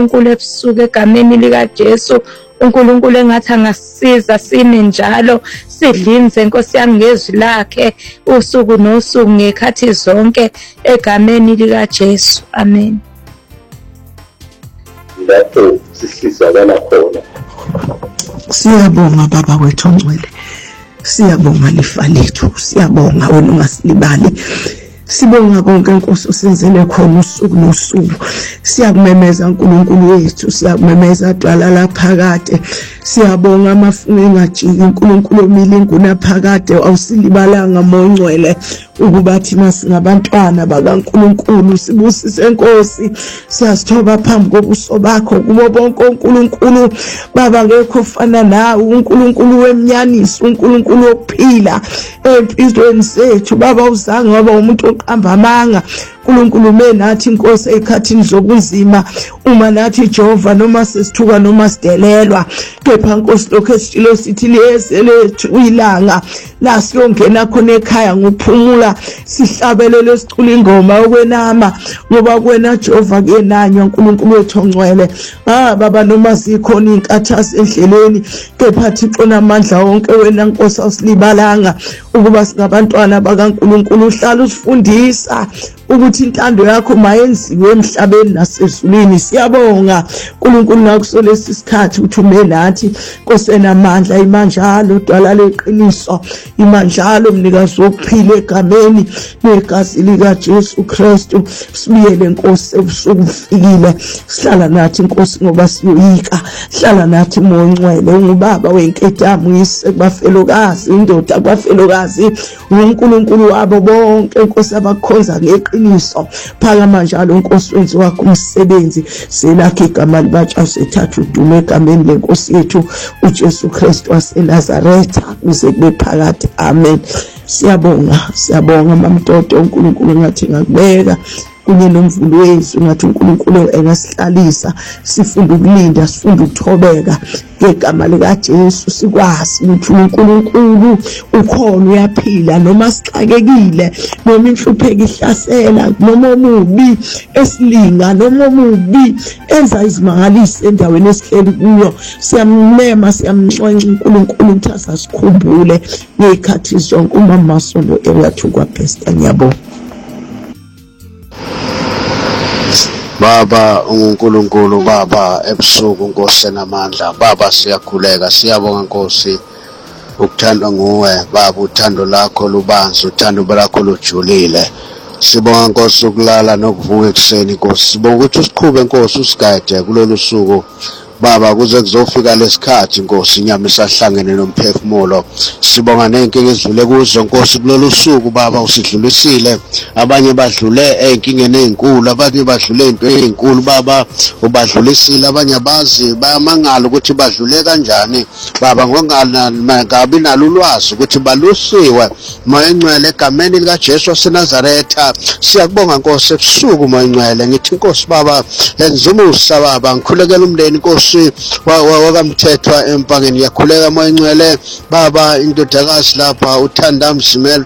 uNkulunkulu ebusuku egameni likaJesu. uNkulunkulu engathi angasisiza sime njalo sidlinze Nkosi yami ngezwi lakhe usuku nosuku ngekhathi zonke egameni likaJesu. Amen. Lapho sisizakala khona. Siyabonga Baba wethu ongcwele. Siyabonga lifa lethu. Siyabonga wena ungasilibali. Sibonga konke Nkosi usenzele khona usuku nosuku. Siyakumemeza uNkulunkulu wethu, siyakumemeza dwala laphakade. Siyabonga amafunga engajiki uNkulunkulu omile ingunaphakade awusilibalanga mongcwele ukuba thina singabantwana bakaNkulunkulu. Sibusise Nkosi, siyasithoba phambi kobuso bakho kubo bonke uNkulunkulu Baba ngekho ofana nawe, uNkulunkulu wemnyaniso, uNkulunkulu ophila empilweni zethu. Baba uzange waba umuntu oqamba amanga. uNkulunkulu menathi Nkosi ekhathini zobunzima, uma nathi Jehova noma sesithuka noma sidelelwa, kepha Nkosi lokho esitshilo sithi liyezelethu ilanga la siyongena khona ekhaya ngokuphumula, sihlabelele sicula ingoma okwenama ngoba kuwena Jehova kuyenanywa uNkulunkulu wethu ongcwele. Baba noma sikhona inkathasi endleleni, kepha Thixo namandla wonke wena Nkosi awusilibalanga ukuba singabantwana bakaNkulunkulu. Uhlala usifundisa ukuthi intando yakho mayenziwe emhlabeni nasezulwini. Siyabonga uNkulunkulu ngakusolesi isikhathi uthume nathi Nkosi enamandla, imanjalo dwala leqiniso, imanjalo mnikazi wokuphila egameni negazi likaJesu Kristu. Sibiyele Nkosi ebusuku ufikile, sihlala nathi Nkosi ngoba siyoyika. Hlala nathi Moya Ongcwele, ungubaba wenketamo, uyise kubafelokazi, indoda kubafelokazi, uNkulunkulu wabo bonke Nkosi abakhonza ngeqiniso. Phakama njalo Nkosi wenzi wakho umsebenzi, selakhe igama libatsha sethathu udume egameni lenkosi yethu uJesu Kristu waseNazaretha kuze kube phakade. Amen. Siyabonga mamdodo uNkulunkulu ngathi ngakubeka kunye nomvulo wethu, ngathi uNkulunkulu engasihlalisa, sifunda ukulinda, sifunda ukuthobeka ngegama likaJesu. Sikwazi ukuthi uNkulunkulu ukhona, uyaphila noma sixakekile, noma inhlupheko ihlasela, noma omubi esilinga, noma omubi enza izimangaliso endaweni esihleli kuyo. Siyamnema, siyamnxenxa uNkulunkulu ukuthi asikhumbule ngezikhathi zonke. Umama Masondo eyathukwa Pastor, ngiyabonga. Baba uNkulunkulu, Baba ebusuku Nkosi enamandla, Baba siyakhuleka, siyabonga Nkosi ukuthandwa nguwe Baba, uthando lakho lubanzi, uthando lakho lujulile. Sibonga Nkosi ukulala nokuvuka ekuseni Nkosi. Sibonga ukuthi usiqhube Nkosi, usigade kulolu suku Baba kuze kuzofika lesikhathi Nkosi inyama isahlangene nomphefumulo. Sibonga nenkinga ezidlule kuzo Nkosi kulolu suku Baba, usidlulisile. Abanye badlule einkingeni ezinkulu, abanye badlule into ezinkulu Baba, ubadlulisile. Abanye bazi bayamangala ukuthi badlule kanjani Baba, ngabi nalo ulwazi ukuthi balusiwe. Moya Ongcwele egameni likaJesu waseNazaretha siyakubonga Nkosi ebusuku. Moya Ongcwele ngithi Nkosi Baba yenza umusa Baba, ngikhulekela umndeni Nkosi wakamthethwa empangeni. Yakhuleka Moya Ongcwele Baba, indodakazi lapha uthanda Mzimela,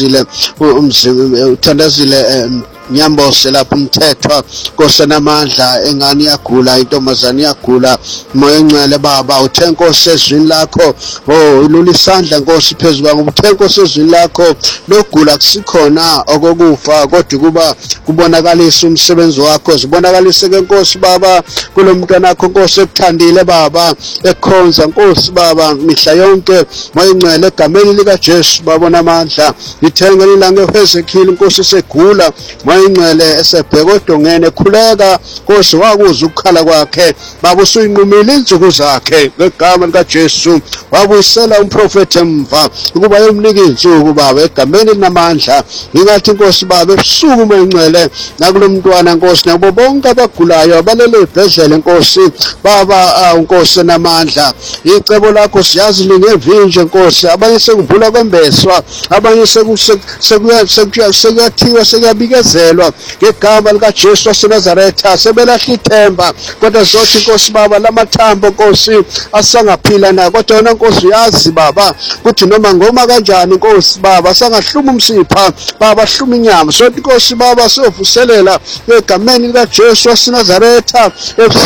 uthandazile Nyambose lapho umthethwa Nkosi enamandla, engane iyagula, intombazane iyagula. Moya Ongcwele Baba uthe Nkosi ezwini lakho, ulula isandla Nkosi phezulu kwakho, uthe Nkosi ezwini lakho lokugula kusikhona okokufa, kodwa kuba kubonakalisa umsebenzi wakho. Zibonakalise ke Nkosi Baba kulo mntwana wakho Nkosi ekuthandile Baba, ekhonza Nkosi Baba mihla yonke. Moya Ongcwele egameni likaJesu Baba onamandla, ngithengele ilanga eHezekiel Nkosi segula. Moya Ongcwele esebheka odongene, khuleka Nkosi wakuza ukukhala kwakhe Baba, usuyinqumile insuku zakhe ngegama likaJesu. Wabuyisela umprofeti emva ukuba yomnika insuku Baba egameni linamandla. Ngingathi Nkosi Baba ebusuku Moya Ongcwele nakulo mntwana Nkosi, nabo bonke abagulayo abalele ezibhedlela Nkosi Baba, Nkosi enamandla icebo lakho siyazi lingevinje Nkosi. Abanye sekuvula kwembeswa, abanye sekuyathiwa sekuyabikezelwa ngegama likaJesu waseNazaretha, sebelahla ithemba. Kodwa zothi Nkosi Baba lamathambo Nkosi asangaphila na, kodwa wena Nkosi uyazi Baba ukuthi noma ngoma kanjani Nkosi Baba sangahluma umsipha Baba, hluma inyama. Sothi Nkosi Baba siyovuselela egameni likaJesu waseNazaretha